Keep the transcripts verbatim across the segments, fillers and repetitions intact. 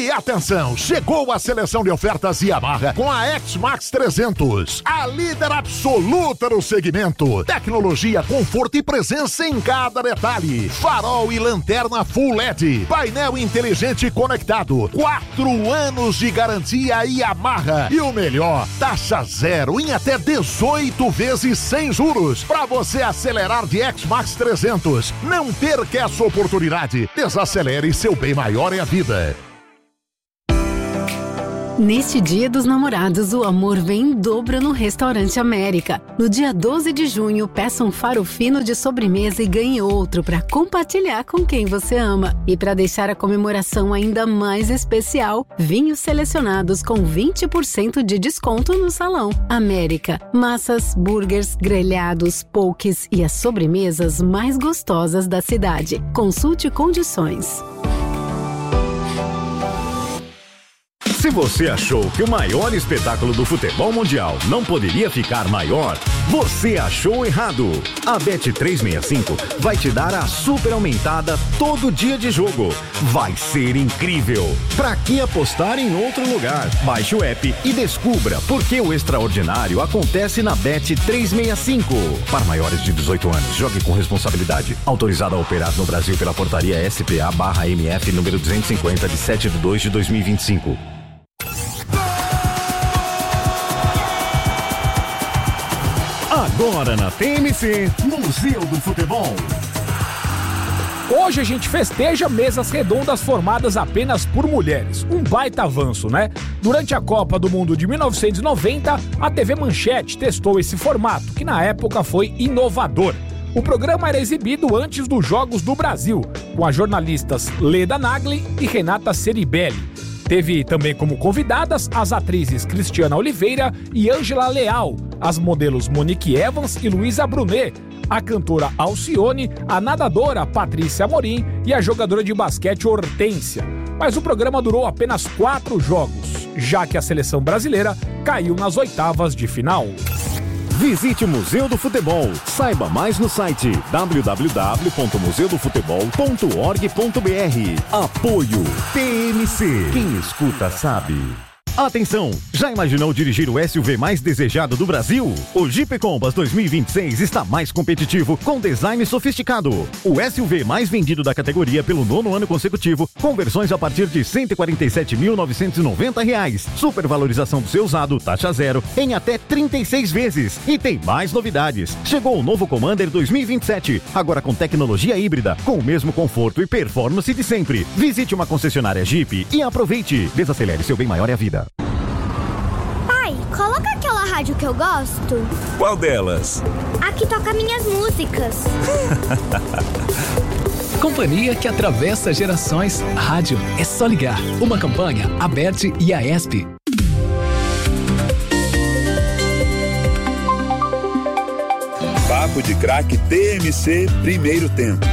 E atenção, chegou a seleção de ofertas Yamaha com a X-Max trezentos, a líder absoluta no segmento. Tecnologia, conforto e presença em cada detalhe. Farol e lanterna Full L E D, painel inteligente conectado, quatro anos de garantia Yamaha. E o melhor, taxa zero em até dezoito vezes sem juros. Para você acelerar de X-Max trezentos. Não perca essa oportunidade. Desacelere, seu bem maior é a vida. Neste Dia dos Namorados, o amor vem em dobro no Restaurante América. No dia doze de junho, peça um faro fino de sobremesa e ganhe outro para compartilhar com quem você ama. E para deixar a comemoração ainda mais especial, vinhos selecionados com vinte por cento de desconto no Salão América. Massas, burgers, grelhados, pokés e as sobremesas mais gostosas da cidade. Consulte condições. Se você achou que o maior espetáculo do futebol mundial não poderia ficar maior, você achou errado. A Bet trezentos e sessenta e cinco vai te dar a super aumentada todo dia de jogo. Vai ser incrível. Pra que apostar em outro lugar? Baixe o app e descubra por que o extraordinário acontece na Bet trezentos e sessenta e cinco. Para maiores de dezoito anos, jogue com responsabilidade. Autorizado a operar no Brasil pela portaria S P A barra M F número duzentos e cinquenta de sete de dois de dois mil e vinte e cinco. Agora na T M C, Museu do Futebol. Hoje a gente festeja mesas redondas formadas apenas por mulheres. Um baita avanço, né? Durante a Copa do Mundo de mil novecentos e noventa, a T V Manchete testou esse formato, que na época foi inovador. O programa era exibido antes dos Jogos do Brasil, com as jornalistas Leda Nagli e Renata Ceribelli. Teve também como convidadas as atrizes Cristiana Oliveira e Ângela Leal, as modelos Monique Evans e Luísa Brunet, a cantora Alcione, a nadadora Patrícia Amorim e a jogadora de basquete Hortência. Mas o programa durou apenas quatro jogos, já que a seleção brasileira caiu nas oitavas de final. Visite o Museu do Futebol. Saiba mais no site w w w ponto museu do futebol ponto org ponto b r. Apoio T M C. Quem escuta sabe. Atenção! Já imaginou dirigir o S U V mais desejado do Brasil? O Jeep Compass dois mil e vinte e seis está mais competitivo, com design sofisticado. O S U V mais vendido da categoria pelo nono ano consecutivo, com versões a partir de cento e quarenta e sete mil novecentos e noventa reais. Supervalorização do seu usado, taxa zero, em até trinta e seis vezes. E tem mais novidades. Chegou o novo Commander dois mil e vinte e sete, agora com tecnologia híbrida, com o mesmo conforto e performance de sempre. Visite uma concessionária Jeep e aproveite. Desacelere, seu bem maior é a vida. Pai, coloca aquela rádio que eu gosto. Qual delas? A que toca minhas músicas. Companhia que atravessa gerações. Rádio é só ligar. Uma campanha, Aberte e a ESP. Papo de Craque T M C, primeiro tempo.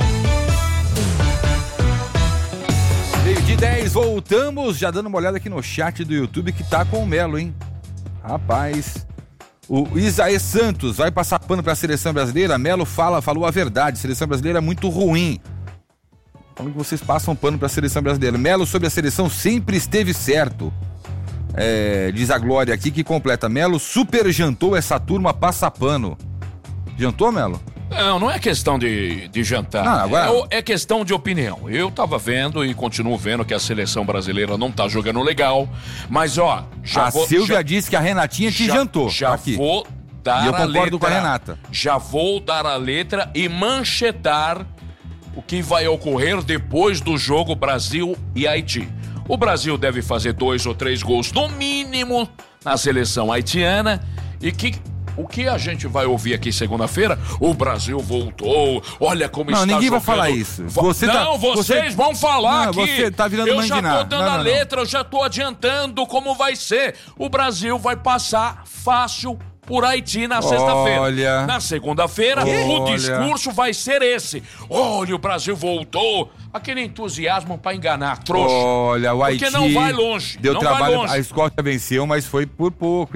Meio de dez, voltamos, já dando uma olhada aqui no chat do YouTube que tá com o Melo, hein? Rapaz, o Isaé Santos vai passar pano pra seleção brasileira? Melo fala, falou a verdade, seleção brasileira é muito ruim. Como que vocês passam pano pra seleção brasileira? Melo sobre a seleção sempre esteve certo. É, diz a Glória aqui que completa. Melo super jantou essa turma, passa pano. Jantou, Melo? Não, não é questão de, de jantar, não, agora... é, é questão de opinião. Eu tava vendo e continuo vendo que a seleção brasileira não tá jogando legal, mas ó... Já a vou, Silvia já, disse que a Renatinha te já, jantou. Já aqui. vou dar e eu a concordo letra. com a Renata. Já vou dar a letra e manchetar o que vai ocorrer depois do jogo Brasil e Haiti. O Brasil deve fazer dois ou três gols no mínimo na seleção haitiana e que... O que a gente vai ouvir aqui segunda-feira? O Brasil voltou, olha como não, está jogando. Não, ninguém vai falar isso. Você não, tá, vocês você... vão falar não, aqui. Você tá virando eu manguinar. já tô dando não, não, a letra, não. eu já tô adiantando como vai ser. O Brasil vai passar fácil por Haiti na sexta-feira. Olha. Na segunda-feira, o discurso vai ser esse. Olha, o Brasil voltou. Aquele entusiasmo pra enganar, trouxa. Olha, o Haiti... Porque não vai longe. Deu não trabalho, vai longe. A Escócia venceu, mas foi por pouco, hein?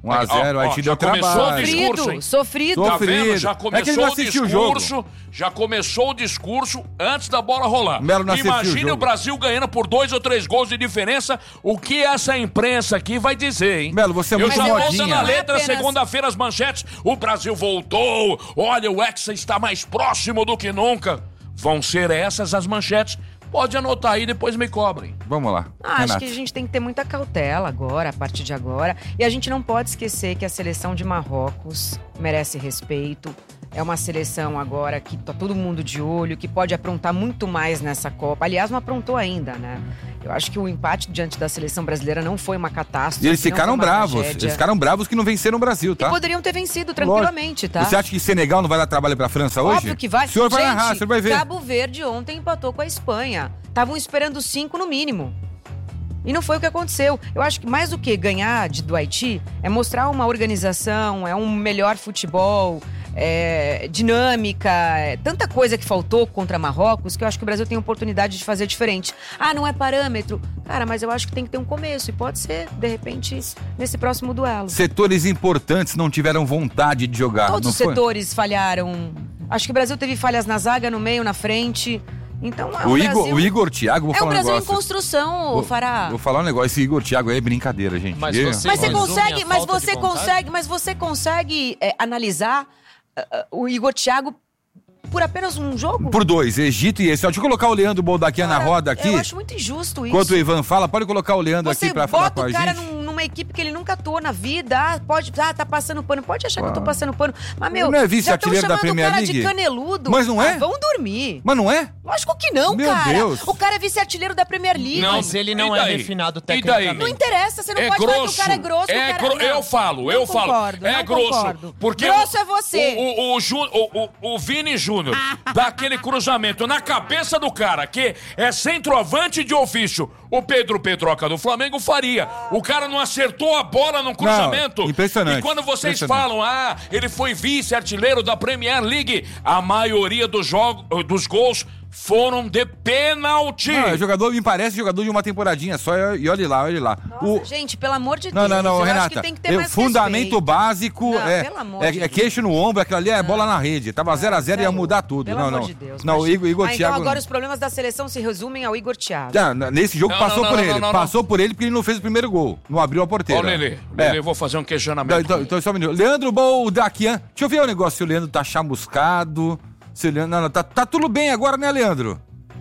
um a zero, o Haiti deu trabalho. Sofrido, sofrido. Tá vendo? Já começou é que ele não o assistiu discurso, o jogo. já começou o discurso antes da bola rolar. Melo não assistiu o Imagine jogo. o Brasil ganhando por dois ou três gols de diferença, o que essa imprensa aqui vai dizer, hein? Melo, você é Eu muito já modinha. volto na letra, Apenas... segunda-feira as manchetes, o Brasil voltou, olha, o Hexa está mais próximo do que nunca. Vão ser essas as manchetes. Pode anotar aí, depois me cobrem. Vamos lá. Ah, acho Renato. que a gente tem que ter muita cautela agora, a partir de agora. E a gente não pode esquecer que a seleção de Marrocos merece respeito. É uma seleção agora que tá todo mundo de olho, que pode aprontar muito mais nessa Copa. Aliás, não aprontou ainda, né? Eu acho que o empate diante da seleção brasileira não foi uma catástrofe. E eles ficaram bravos. Tragédia. Eles ficaram bravos que não venceram o Brasil, tá? E poderiam ter vencido tranquilamente, tá? Você acha que Senegal não vai dar trabalho pra França hoje? Óbvio que vai. O senhor vai Gente, narrar, o senhor vai ver. Cabo Verde ontem empatou com a Espanha. Estavam esperando cinco no mínimo. E não foi o que aconteceu. Eu acho que mais do que ganhar de, do Haiti, é mostrar uma organização, é um melhor futebol, é, dinâmica, é, tanta coisa que faltou contra Marrocos que eu acho que o Brasil tem oportunidade de fazer diferente. Ah, não é parâmetro. Cara, mas eu acho que tem que ter um começo e pode ser, de repente, nesse próximo duelo. Setores importantes não tiveram vontade de jogar. Todos não os foi? setores falharam. Acho que o Brasil teve falhas na zaga, no meio, na frente. Então é um O Igor, Brasil... o Igor Thiago, vou É um falar um Brasil em negócio. construção, Vou- Fará. Vou falar um negócio, esse Igor Thiago aí é brincadeira, gente. Mas Ele- você- Mas você Resume consegue, a mas falta de você vontade? consegue, mas você consegue é, analisar uh, uh, o Igor Thiago por apenas um jogo? Por dois, Egito e esse. Ó, deixa eu colocar o Leandro Boldaquian na Cara, roda aqui. Eu acho muito injusto isso. Enquanto o Ivan fala, pode colocar o Leandro Você aqui pra falar com bota a o cara gente. num- numa equipe que ele nunca atuou na vida. Ah, pode, ah, tá passando pano. Pode achar que eu tô passando pano. Mas, meu, Não é já vice-artilheiro tão da chamando Premier o cara League? de caneludo. Mas não é? Ah, vão dormir. Mas não é? Lógico que não, Meu cara. Deus. O cara é vice-artilheiro da Premier League. Não, Mas ele não e é daí? refinado E daí? tecnicamente. Não interessa, você não É pode falar que grosso. o cara é grosso. É o cara... gro- não, eu falo, não eu falo. concordo, É não grosso. concordo. Porque Grosso o- é você. O, o, o, Ju- o, o, o Vini Júnior dá aquele cruzamento na cabeça do cara, que é centroavante de ofício. O Pedro Pedroca do Flamengo faria. O cara não acertou a bola no cruzamento. Não, impressionante. E quando vocês Impressionante. falam, ah, ele foi vice-artilheiro da Premier League, a maioria dos, jogos, dos gols foram de pênalti. Não, é jogador, me parece jogador de uma temporadinha só. E olha lá, olha lá. Nossa, O... gente, pelo amor de Não, Deus. não, não, eu Renata. acho que tem que ter eu- mais fundamento respeito. básico Não, é, pelo amor é, de é queixo no ombro, aquilo ali é bola na rede. Tava zero a zero e ia mudar tudo. Pelo não, amor não. de Deus. Não, o mas- Igor, Igor ah, Thiago. Então agora os problemas da seleção se resumem ao Igor Thiago. Ah, nesse jogo Não, passou não, por não, ele. não, não, passou por ele porque ele não fez o primeiro gol. Não abriu a Ó, porteira. Lelê, É. Lelê, eu vou fazer um questionamento. Então, então, então, só um minuto. Leandro Boldaquian. Deixa eu ver o negócio se o Leandro tá chamuscado. Se o Leandro... Não, não, tá, tá tudo bem agora, né, Leandro?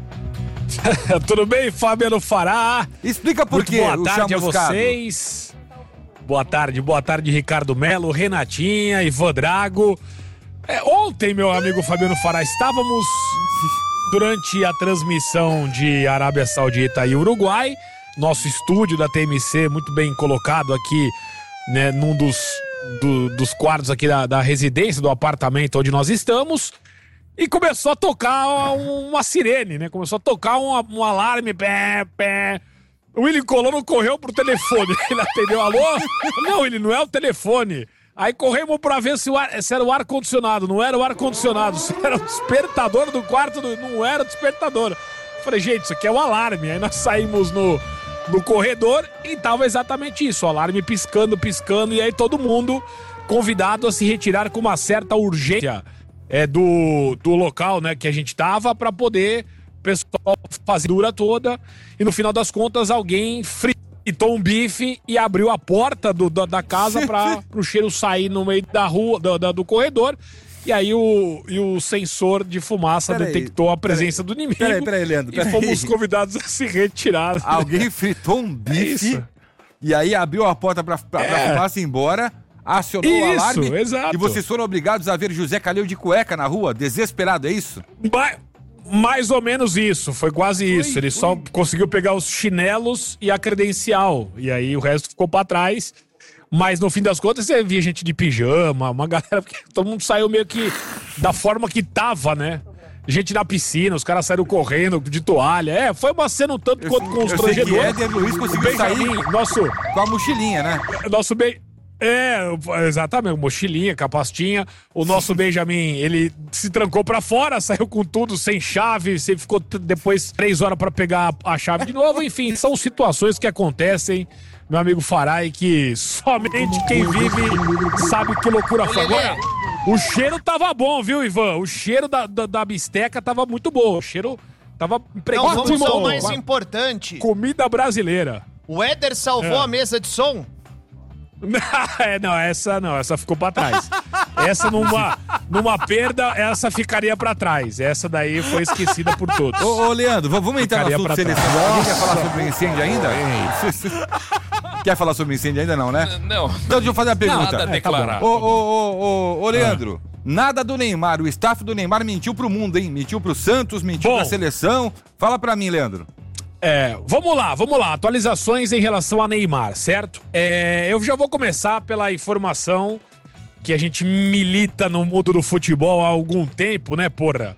Tudo bem, Fabiano Fará? Explica por Muito quê boa o tarde a chamuscado. vocês. Boa tarde, boa tarde, Ricardo Melo, Renatinha, Ivan Drago. É, ontem, meu amigo Fabiano Fará, estávamos durante a transmissão de Arábia Saudita e Uruguai, nosso estúdio da T M C, muito bem colocado aqui, né, num dos, do- dos quartos aqui da, da residência, do apartamento onde nós estamos. E começou a tocar uma sirene, né? Começou a tocar um, um alarme, pé, pé. O William Colono correu pro telefone. Ele atendeu, alô? Não, ele não é o telefone. Aí corremos pra ver se, o ar, se era o ar-condicionado. Não era o ar-condicionado, se era o despertador do quarto, do, não era o despertador. Falei, gente, isso aqui é o alarme. Aí nós saímos no, no corredor e tava exatamente isso. O alarme piscando, piscando. E aí todo mundo convidado a se retirar com uma certa urgência. É, do, do local, né, que a gente tava, pra poder o pessoal fazer a dura toda. E no final das contas, alguém fritou um bife e abriu a porta do, da, da casa para o cheiro sair no meio da rua, do, da- do corredor. E aí o, e o sensor de fumaça Peraí, detectou a presença do inimigo. Peraí, peraí, Leandro. E Peraí. fomos convidados a se retirar. Alguém fritou um bife isso. e aí abriu a porta pra, pra, pra É. fumaça ir embora, acionou o Isso, alarme exato. e vocês foram obrigados a ver José Calil de cueca na rua, desesperado, é isso? Ma- Mais ou menos isso, foi quase isso. Ele só conseguiu pegar os chinelos e a credencial. E aí o resto ficou pra trás. Mas no fim das contas você via gente de pijama, uma galera, porque todo mundo saiu meio que da forma que tava, né? Gente na piscina, os caras saíram correndo de toalha. É, foi uma cena um tanto quanto Eu sei que constrangedora. Éder Luiz conseguiu O Benjamin, sair nosso, com a mochilinha, né? nosso bem. É, exatamente, mochilinha, com a pastinha. O nosso Benjamin, ele se trancou pra fora, saiu com tudo, sem chave, você ficou t- depois três horas pra pegar a a chave de novo. Enfim, são situações que acontecem meu amigo Farai, que somente quem vive sabe que loucura foi. Agora, o cheiro tava bom, viu, Ivan? O cheiro da, da, da bisteca tava muito bom. O cheiro tava impregnado. Não, vamos ao mais importante. Comida brasileira. O Éder salvou É. a mesa de som? É, não, essa não, essa ficou pra trás. Essa numa, numa perda, essa ficaria pra trás. Essa daí foi esquecida por todos. Ô, ô Leandro, v- vamos entrar Ficaria no assunto pra seleção. trás. Alguém quer falar Nossa. sobre o incêndio ainda? Quer falar sobre o incêndio ainda não, né? Não. Então deixa eu fazer a pergunta. Nada a declarar. Ô, ô, ô, ô, ô, Leandro, nada do Neymar. O staff do Neymar mentiu pro mundo, hein? Mentiu pro Santos, mentiu Bom. pra seleção. Fala pra mim, Leandro. É, vamos lá, vamos lá. Atualizações em relação a Neymar, certo? É, eu já vou começar pela informação que a gente milita no mundo do futebol há algum tempo, né, porra?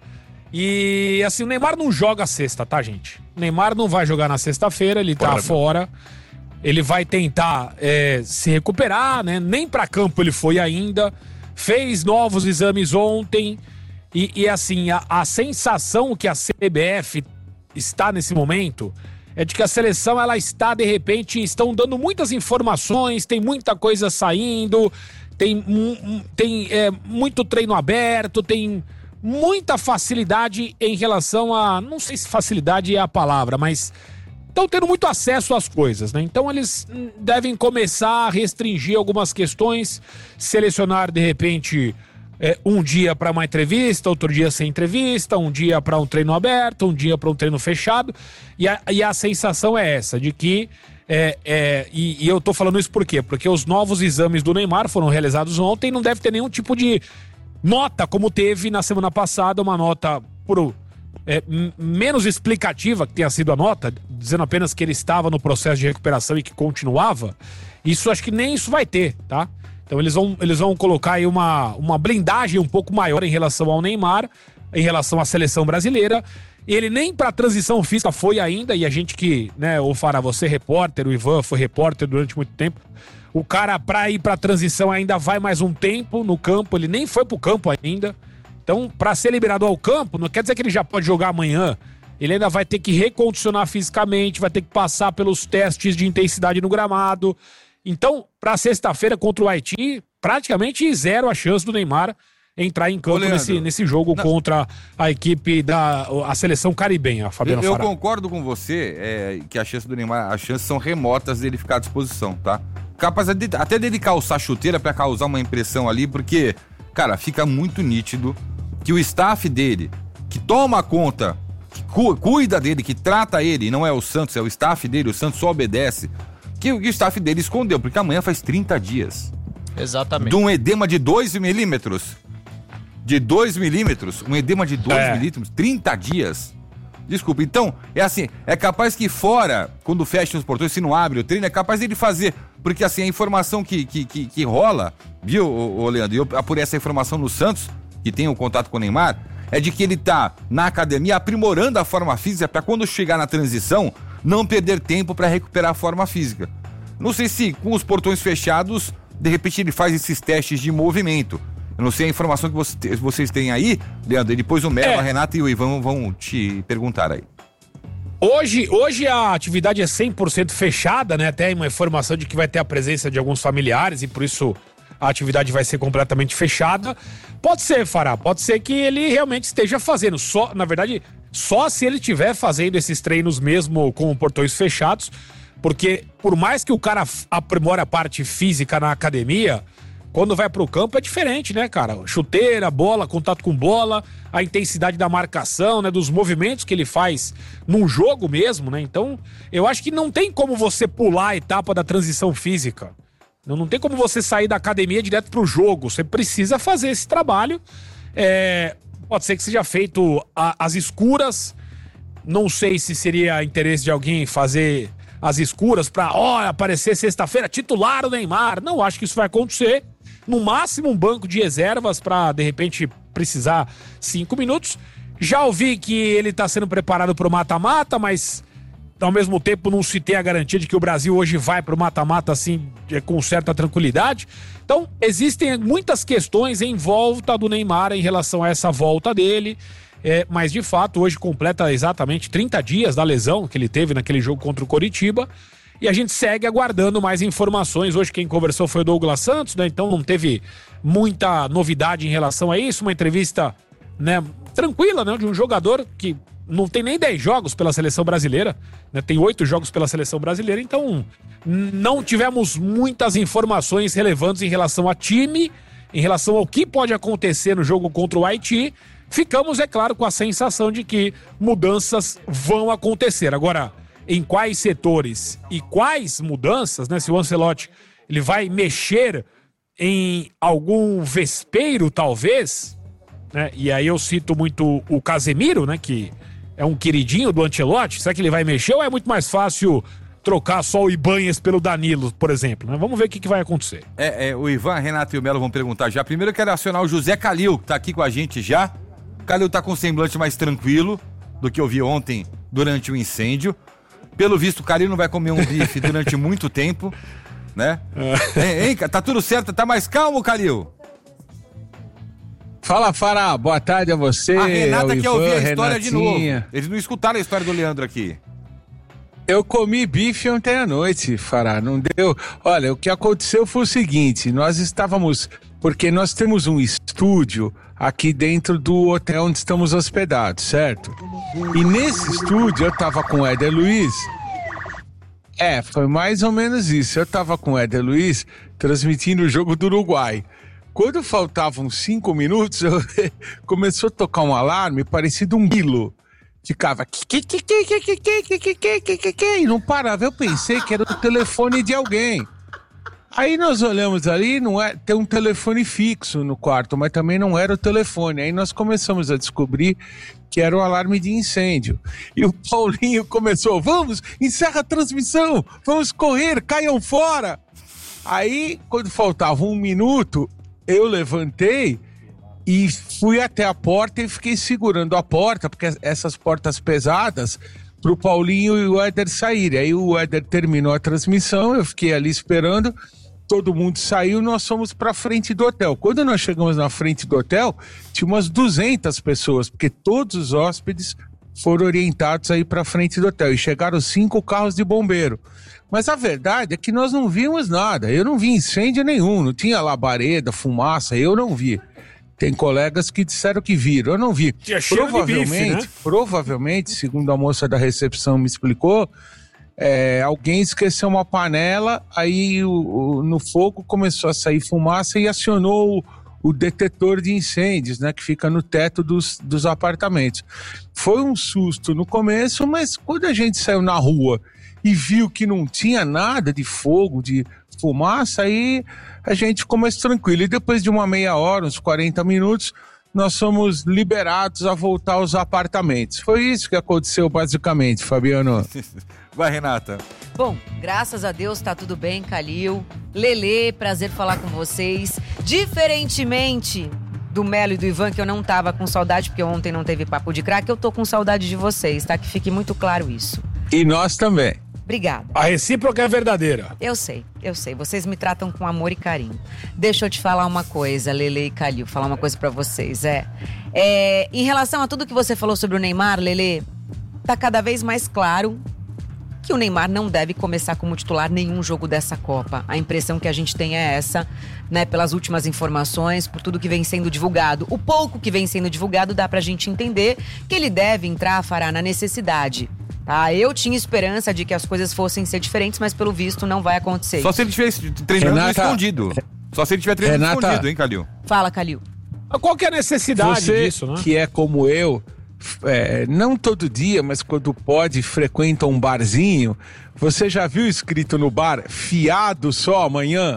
E, assim, o Neymar não joga sexta, tá, gente? O Neymar não vai jogar na sexta-feira, ele tá Porra, fora. Ele vai tentar é, se recuperar, né? Nem pra campo ele foi ainda. Fez novos exames ontem. E, e assim, a, a sensação que a C B F está nesse momento é de que a seleção, ela está, de repente, estão dando muitas informações, tem muita coisa saindo, tem, mu- tem é, muito treino aberto, tem muita facilidade em relação a... Não sei se facilidade é a palavra, mas estão tendo muito acesso às coisas, né? Então eles hum, devem começar a restringir algumas questões, selecionar, de repente... É, um dia para uma entrevista, outro dia sem entrevista, um dia para um treino aberto, um dia para um treino fechado. E a, e a sensação é essa, de que. É, é, e, e eu tô falando isso por quê? Porque os novos exames do Neymar foram realizados ontem e não deve ter nenhum tipo de nota, como teve na semana passada, uma nota por, é, m- menos explicativa que tenha sido a nota, dizendo apenas que ele estava no processo de recuperação e que continuava. Isso acho que nem isso vai ter, tá? Então eles vão, eles vão colocar aí uma, uma blindagem um pouco maior em relação ao Neymar, em relação à seleção brasileira. Ele nem para transição física foi ainda, e a gente que, né, o Fará, você é repórter, o Ivan foi repórter durante muito tempo. O cara, para ir para transição, ainda vai mais um tempo no campo, ele nem foi pro campo ainda. Então, para ser liberado ao campo, não quer dizer que ele já pode jogar amanhã. Ele ainda vai ter que recondicionar fisicamente, vai ter que passar pelos testes de intensidade no gramado. Então, para sexta-feira contra o Haiti, praticamente zero a chance do Neymar entrar em campo Ô, Leandro, nesse, nesse jogo não. contra a equipe da a seleção caribenha, Fabiano Eu, eu Fará. concordo com você é, que a chance do Neymar, as chances são remotas dele ficar à disposição, tá? Capaz de, até dele calçar chuteira pra causar uma impressão ali, porque, cara, fica muito nítido que o staff dele, que toma conta, que cu- cuida dele, que trata ele, não é o Santos, é o staff dele, o Santos só obedece, que o que o staff dele escondeu, porque amanhã faz trinta dias. Exatamente. De um edema de dois milímetros. De dois milímetros. Um edema de dois É. milímetros. trinta dias. Desculpa. Então, é assim, é capaz que fora, quando fecham os portões, se não abre o treino, é capaz dele fazer. Porque assim, a informação que, que, que, que rola, viu, ô, ô Leandro? E eu apurei essa informação no Santos, que tem o contato com o Neymar, é de que ele tá na academia aprimorando a forma física para quando chegar na transição, não perder tempo para recuperar a forma física. Não sei se com os portões fechados, de repente ele faz esses testes de movimento. Eu não sei a informação que você, vocês têm aí, Leandro, e depois o Melo, É. a Renata e o Ivan vão te perguntar aí. Hoje, hoje a atividade é cem por cento fechada, né? Até uma informação de que vai ter a presença de alguns familiares e por isso a atividade vai ser completamente fechada. Pode ser, Fará, pode ser que ele realmente esteja fazendo. Só, na verdade, só se ele estiver fazendo esses treinos mesmo com portões fechados, porque por mais que o cara f- aprimore a parte física na academia, quando vai pro campo é diferente, né, cara? Chuteira, bola, contato com bola, a intensidade da marcação, né, dos movimentos que ele faz num jogo mesmo, né? Então, eu acho que não tem como você pular a etapa da transição física. Não, não tem como você sair da academia direto pro jogo. Você precisa fazer esse trabalho. É, pode ser que seja feito a- às escuras. Não sei se seria interesse de alguém fazer às escuras pra, ó, aparecer sexta-feira, titular o Neymar. Não acho que isso vai acontecer. No máximo um banco de reservas pra, de repente, precisar cinco minutos. Já ouvi que ele tá sendo preparado pro mata-mata, mas ao mesmo tempo não se tem a garantia de que o Brasil hoje vai pro mata-mata assim, é, com certa tranquilidade. Então, existem muitas questões em volta do Neymar em relação a essa volta dele. É, mas, de fato, hoje completa exatamente trinta dias da lesão que ele teve naquele jogo contra o Coritiba. E a gente segue aguardando mais informações. Hoje quem conversou foi o Douglas Santos, né? Então não teve muita novidade em relação a isso. Uma entrevista, né, tranquila, né, de um jogador que não tem nem dez jogos pela seleção brasileira, né? Tem oito jogos pela seleção brasileira, então não tivemos muitas informações relevantes em relação a time, em relação ao que pode acontecer no jogo contra o Haiti. Ficamos, é claro, com a sensação de que mudanças vão acontecer. Agora, em quais setores e quais mudanças, né? Se o Ancelotti ele vai mexer em algum vespeiro, talvez, né? E aí eu cito muito o Casemiro, né? Que é um queridinho do Ancelotti. Será que ele vai mexer ou é muito mais fácil trocar só o Ibanez pelo Danilo, por exemplo, né? Vamos ver o que, que vai acontecer. É, é, o Ivan, a Renata e o Melo vão perguntar já. Primeiro eu quero acionar o José Calil, que tá aqui com a gente já. O Calil tá com um semblante mais tranquilo do que eu vi ontem durante o incêndio. Pelo visto, o Calil não vai comer um bife durante muito tempo, né? É. Hein, hein, tá tudo certo? Tá mais calmo, Calil? Fala, Fará, boa tarde a você. A Renata quer Ivan, ouvir a história Renatinha. de novo. Eles não escutaram a história do Leandro aqui. Eu comi bife ontem à noite, Fará, não deu. Olha, o que aconteceu foi o seguinte, nós estávamos, porque nós temos um estúdio aqui dentro do hotel onde estamos hospedados, certo? E nesse estúdio eu tava com o Éder Luiz. É, foi mais ou menos isso. Eu tava com o Éder Luiz transmitindo o jogo do Uruguai. Quando faltavam cinco minutos, eu... começou a tocar um alarme parecido um grilo. Ficava e não parava. Eu pensei que era o telefone de alguém. Aí nós olhamos ali, não é, tem um telefone fixo no quarto, mas também não era o telefone. Aí nós começamos a descobrir que era o alarme de incêndio. E o Paulinho começou, vamos, encerra a transmissão, vamos correr, caiam fora. Aí, quando faltava um minuto, eu levantei e fui até a porta e fiquei segurando a porta, porque essas portas pesadas, pro Paulinho e o Éder saírem. Aí o Éder terminou a transmissão, eu fiquei ali esperando, todo mundo saiu, nós fomos pra frente do hotel. Quando nós chegamos na frente do hotel, tinha umas duzentas pessoas, porque todos os hóspedes foram orientados a ir pra frente do hotel, e chegaram cinco carros de bombeiro. Mas a verdade é que nós não vimos nada, eu não vi incêndio nenhum, não tinha labareda, fumaça, eu não vi. Tem colegas que disseram que viram, eu não vi. Provavelmente, bife, né? provavelmente, segundo a moça da recepção me explicou, é, alguém esqueceu uma panela, aí o, o, no fogo começou a sair fumaça e acionou o, o detetor de incêndios, né, que fica no teto dos, dos apartamentos. Foi um susto no começo, mas quando a gente saiu na rua e viu que não tinha nada de fogo, de fumaça, aí a gente ficou mais tranquilo. E depois de uma meia hora, uns quarenta minutos, nós fomos liberados a voltar aos apartamentos. Foi isso que aconteceu basicamente, Fabiano. Vai, Renata. Bom, graças a Deus tá tudo bem, Calil. Lelê, prazer falar com vocês. Diferentemente do Melo e do Ivan, que eu não tava com saudade, porque ontem não teve papo de craque, eu tô com saudade de vocês, tá? Que fique muito claro isso. E nós também. Obrigada. A recíproca é verdadeira. Eu sei, eu sei. Vocês me tratam com amor e carinho. Deixa eu te falar uma coisa, Lelê e Calil, falar uma coisa pra vocês. É, é, em relação a tudo que você falou sobre o Neymar, Lelê, tá cada vez mais claro que o Neymar não deve começar como titular nenhum jogo dessa Copa. A impressão que a gente tem é essa, né? Pelas últimas informações, por tudo que vem sendo divulgado. O pouco que vem sendo divulgado dá pra gente entender que ele deve entrar, Fará, na necessidade. Tá, eu tinha esperança de que as coisas fossem ser diferentes, mas pelo visto não vai acontecer. Só se ele estiver treinando Renata, escondido. Só se ele estiver treinando Renata, escondido, hein, Calil? Fala, Calil. Qual que é a necessidade Você, disso, né? que é como eu, é, não todo dia, mas quando pode, frequenta um barzinho. Você já viu escrito no bar, fiado só amanhã?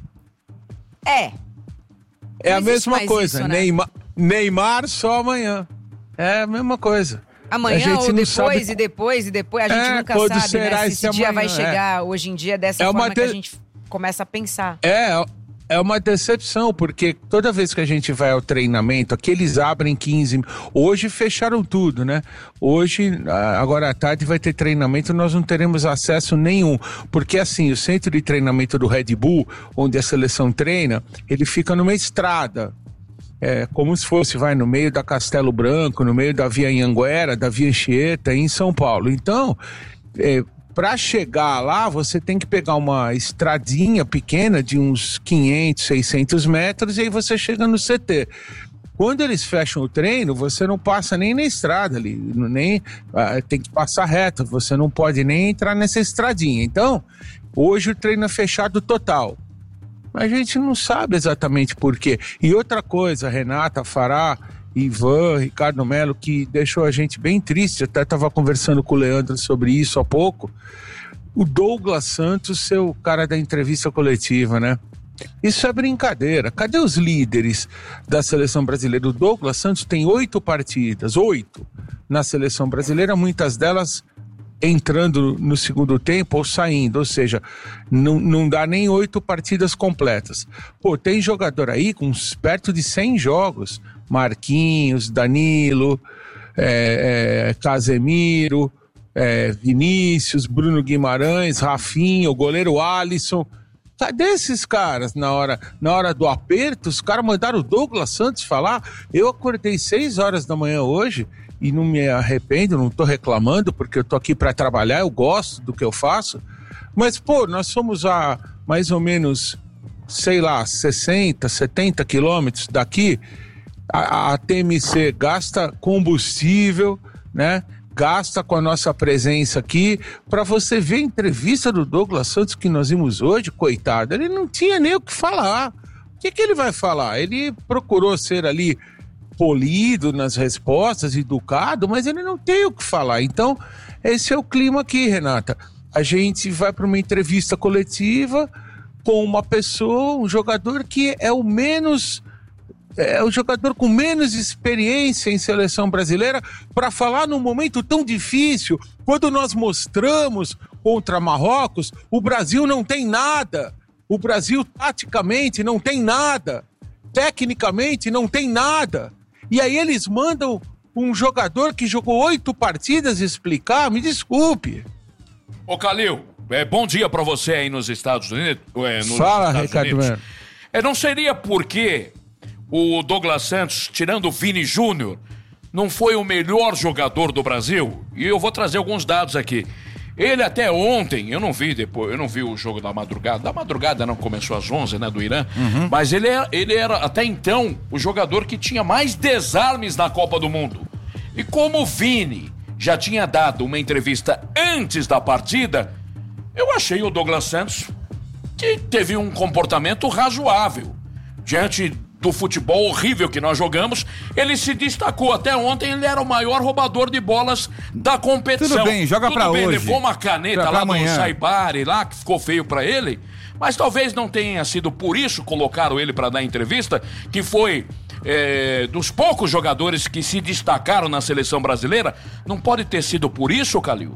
É. É não a mesma coisa, isso, né? Neymar, Neymar só amanhã. É a mesma coisa. Amanhã ou depois sabe... e depois e depois, a gente é, nunca quando sabe, será né? Se esse esse dia amanhã, vai chegar é. hoje em dia dessa é forma de... que a gente começa a pensar. É, é uma decepção, porque toda vez que a gente vai ao treinamento, aqui eles abrem quinze... Hoje fecharam tudo, né? Hoje, agora à tarde vai ter treinamento, nós não teremos acesso nenhum, porque assim, o centro de treinamento do Red Bull, onde a seleção treina, ele fica numa estrada. É como se fosse, vai, no meio da Castelo Branco, no meio da Via Anhanguera, da Via Anchieta, em São Paulo. Então, é, para chegar lá, você tem que pegar uma estradinha pequena de uns quinhentos, seiscentos metros e aí você chega no C T. Quando eles fecham o treino, você não passa nem na estrada ali, nem, ah, tem que passar reto, você não pode nem entrar nessa estradinha. Então, hoje o treino é fechado total. Mas a gente não sabe exatamente por quê. E outra coisa, Renata, Fará, Ivan, Ricardo Melo, que deixou a gente bem triste, até estava conversando com o Leandro sobre isso há pouco, o Douglas Santos ser o cara da entrevista coletiva, né? Isso é brincadeira. Cadê os líderes da seleção brasileira? O Douglas Santos tem oito partidas, oito na seleção brasileira, muitas delas entrando no segundo tempo ou saindo, ou seja, não, não dá nem oito partidas completas. Pô, tem jogador aí com perto de cem jogos, Marquinhos, Danilo, é, é, Casemiro, é, Vinícius, Bruno Guimarães, Rafinha, o goleiro Alisson. Cadê esses caras na hora, na hora do aperto? Os caras mandaram o Douglas Santos falar. Eu acordei seis horas da manhã hoje e não me arrependo, não tô reclamando, porque eu tô aqui para trabalhar, eu gosto do que eu faço. Mas, pô, nós somos a mais ou menos, sei lá, sessenta, setenta quilômetros daqui. A, a T M C gasta combustível, né? Gasta com a nossa presença aqui, para você ver a entrevista do Douglas Santos que nós vimos hoje, coitado, ele não tinha nem o que falar. O que, que ele vai falar? Ele procurou ser ali polido nas respostas, educado, mas ele não tem o que falar. Então, esse é o clima aqui, Renata. A gente vai para uma entrevista coletiva com uma pessoa, um jogador que é o menos... é o jogador com menos experiência em seleção brasileira para falar num momento tão difícil, quando nós mostramos contra Marrocos, o Brasil não tem nada, o Brasil taticamente não tem nada, tecnicamente não tem nada, e aí eles mandam um jogador que jogou oito partidas explicar, me desculpe. Ô Calil, é, bom dia para você aí nos Estados Unidos. É, nos Fala, Estados Ricardo Unidos. Melo. É, não seria porque o Douglas Santos, tirando o Vini Júnior, não foi o melhor jogador do Brasil? E eu vou trazer alguns dados aqui. Ele até ontem, eu não vi depois, eu não vi o jogo da madrugada. Da madrugada não começou às onze, né, do Irã. Uhum. Mas ele era, ele era até então o jogador que tinha mais desarmes na Copa do Mundo. E como o Vini já tinha dado uma entrevista antes da partida, eu achei o Douglas Santos que teve um comportamento razoável. Diante do futebol horrível que nós jogamos, ele se destacou. Até ontem ele era o maior roubador de bolas da competição. Tudo bem, joga Tudo pra bem, hoje. levou uma caneta pra lá amanhã. do Saibari, lá, que ficou feio pra ele, mas talvez não tenha sido por isso colocaram ele pra dar entrevista, que foi é, dos poucos jogadores que se destacaram na seleção brasileira. Não pode ter sido por isso, Calil?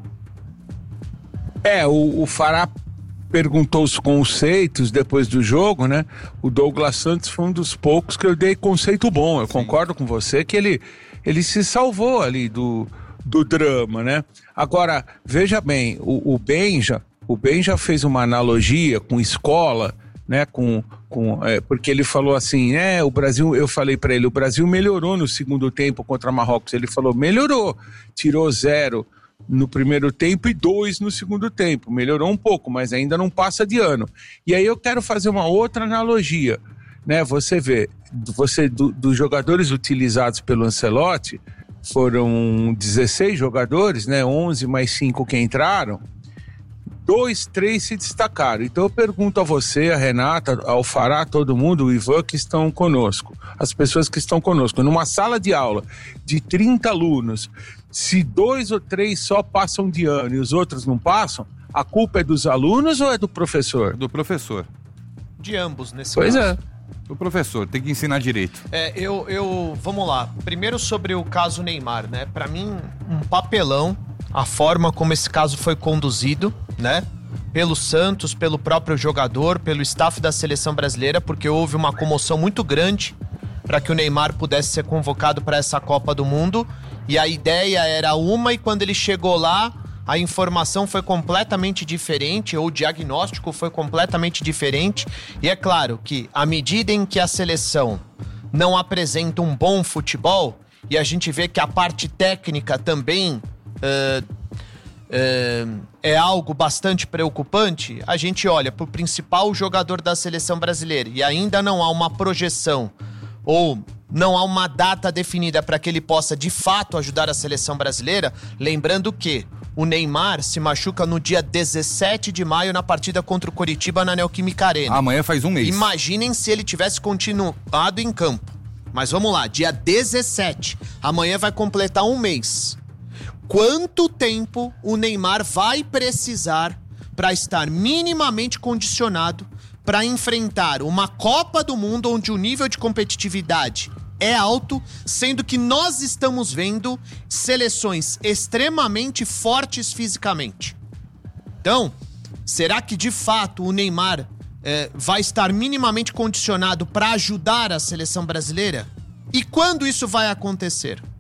É, o, o Fará perguntou os conceitos depois do jogo, né? O Douglas Santos foi um dos poucos que eu dei conceito bom. Eu Sim. concordo com você que ele, ele se salvou ali do, do drama, né? Agora, veja bem, o, o Benja, o Benja fez uma analogia com escola, né? Com, com, é, porque ele falou assim, é, o Brasil, eu falei para ele, o Brasil melhorou no segundo tempo contra Marrocos. Ele falou, melhorou, tirou zero no primeiro tempo e dois no segundo tempo. Melhorou um pouco, mas ainda não passa de ano. E aí eu quero fazer uma outra analogia, né? Você vê, você, do, dos jogadores utilizados pelo Ancelotti, foram dezesseis jogadores, né? onze mais cinco que entraram, dois, três se destacaram. Então eu pergunto a você, a Renata, ao Fará, todo mundo, o Ivan, que estão conosco, as pessoas que estão conosco, numa sala de aula de trinta alunos, se dois ou três só passam de ano e os outros não passam, a culpa é dos alunos ou é do professor? Do professor. De ambos, nesse pois caso. é. Do professor, tem que ensinar direito. É, eu, eu... Vamos lá. Primeiro sobre o caso Neymar, né? Pra mim, um papelão, a forma como esse caso foi conduzido, né? Pelo Santos, pelo próprio jogador, pelo staff da seleção brasileira, porque houve uma comoção muito grande para que o Neymar pudesse ser convocado para essa Copa do Mundo. E a ideia era uma, e quando ele chegou lá, a informação foi completamente diferente, ou o diagnóstico foi completamente diferente. E é claro que, à medida em que a seleção não apresenta um bom futebol, e a gente vê que a parte técnica também uh, é, é algo bastante preocupante, a gente olha para o principal jogador da seleção brasileira e ainda não há uma projeção ou não há uma data definida para que ele possa de fato ajudar a seleção brasileira, lembrando que o Neymar se machuca no dia dezessete de maio na partida contra o Coritiba na Neoquímica Arena. Amanhã faz um mês. Imaginem se ele tivesse continuado em campo. Mas vamos lá, dia dezessete, amanhã vai completar um mês. Quanto tempo o Neymar vai precisar para estar minimamente condicionado para enfrentar uma Copa do Mundo onde o nível de competitividade é alto, sendo que nós estamos vendo seleções extremamente fortes fisicamente? Então, será que de fato o Neymar é, vai estar minimamente condicionado para ajudar a seleção brasileira? E quando isso vai acontecer?